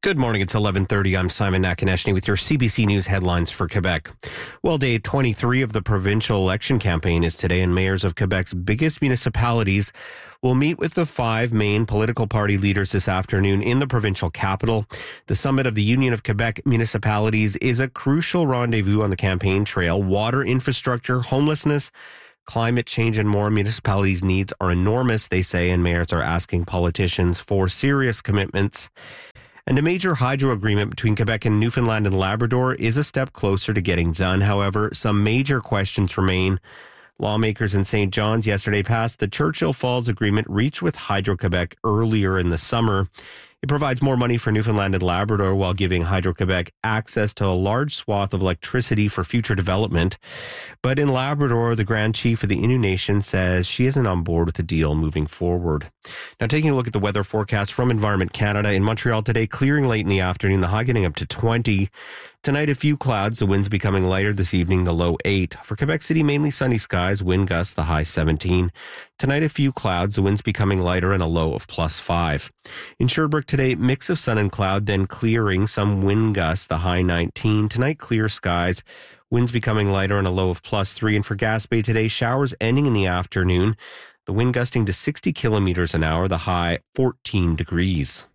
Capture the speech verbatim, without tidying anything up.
Good morning. It's eleven thirty. I'm Simon Nakonechny with your C B C News headlines for Quebec. Well, day twenty-three of the provincial election campaign is today, and mayors of Quebec's biggest municipalities will meet with the five main political party leaders this afternoon in the provincial capital. The summit of the Union of Quebec Municipalities is a crucial rendezvous on the campaign trail. Water, infrastructure, homelessness, climate change, and more. Municipalities' needs are enormous, they say, and mayors are asking politicians for serious commitments. And a major hydro agreement between Quebec and Newfoundland and Labrador is a step closer to getting done. However, some major questions remain. Lawmakers in Saint John's yesterday passed the Churchill Falls Agreement reached with Hydro-Quebec earlier in the summer. It provides more money for Newfoundland and Labrador while giving Hydro-Quebec access to a large swath of electricity for future development. But in Labrador, the Grand Chief of the Innu Nation says she isn't on board with the deal moving forward. Now, taking a look at the weather forecast from Environment Canada, in Montreal today, clearing late in the afternoon, the high getting up to twenty. Tonight, a few clouds, the winds becoming lighter this evening, the low eight. For Quebec City, mainly sunny skies, wind gusts, the high seventeen. Tonight, a few clouds, the winds becoming lighter and a low of plus five. In Sherbrooke today, mix of sun and cloud, then clearing, some wind gusts, the high nineteen. Tonight, clear skies, winds becoming lighter and a low of plus three. And for Gaspé today, showers ending in the afternoon, the wind gusting to sixty kilometers an hour, the high fourteen degrees.